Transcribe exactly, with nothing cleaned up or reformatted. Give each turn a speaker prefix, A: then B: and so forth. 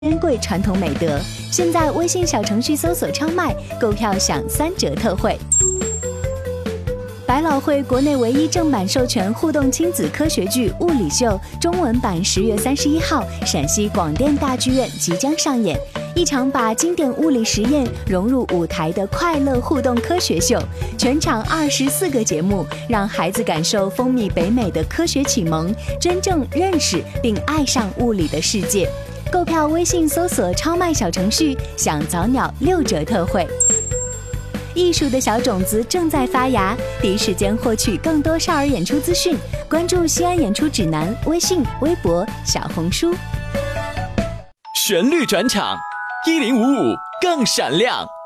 A: 珍贵传统美德。现在微信小程序搜索超卖，购票享三折特惠。百老汇国内唯一正版授权互动亲子科学剧《物理秀》中文版十月三十一号陕西广电大剧院即将上演，一场把经典物理实验融入舞台的快乐互动科学秀。全场二十四个节目，让孩子感受风靡北美的科学启蒙，真正认识并爱上物理的世界。购票微信搜索超卖小程序，享早鸟六折特惠。艺术的小种子正在发芽，第一时间获取更多少儿演出资讯，关注西安演出指南微信、微博、小红书。
B: 旋律转场，一零五五更闪亮。